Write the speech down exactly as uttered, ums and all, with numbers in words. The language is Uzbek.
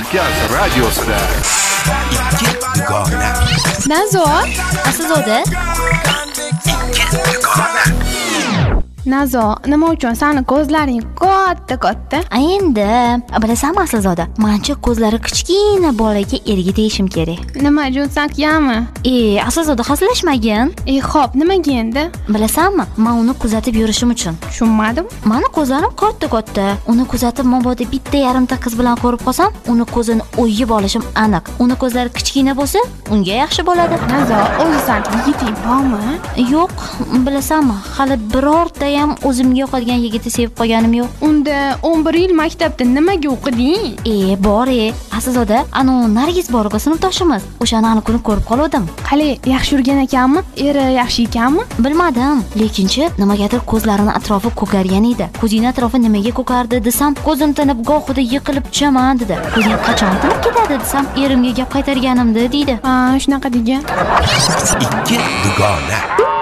Markaz radiosida ikki dugona. Nazo, Aslzoda. Ikki dugona. Nazo, nima uchun seni ko'zlaring katta-katta? Endi, bilasanmi Aslzoda? Mencha ko'zlari kichkina bolaga erga tegishim kerak. Nima jo'nsakyanmi? E, Aslzoda hazillashmagin. E, xo'p, nimaga endi? Bilasanmi? Men uni kuzatib yurishim uchun. Tushunmadim. Meni ko'zlarim katta-katta. Uni kuzatib mabodo bitta yarimta qiz bilan ko'rib qolsam, uni ko'zini o'yib olishim aniq. Uni ko'zlari kichkina bo'lsa, unga yaxshi bo'ladi. Nazo, o'zi sen yigiting bormi? Yo'q, bilasanmi? Hali birorta ham o'zimga yoqadigan yigitni sevib qolganim yo'q. Unda o'n bir yil maktabda nimaga o'qiding? E, bor-e, Aslzoda, ana Nargiz borga sinfdoshimiz. O'shani aniq ko'rib ko'rib qoldim. Qalay, yaxshi yurgan ekanmi? Eri yaxshi ekanmi? Bilmadim, lekinchi nimagadir ko'zlarini atrofi ko'kargan edi. Ko'zing atrofi nimaga ko'kardi desam, ko'zim tinib gohida yiqilib tushaman dedi. Ko'zing qachon tinib ketadi desam, erimga gap qaytarganimda deydi. Ha, shunaqa degan. Ikki dugona.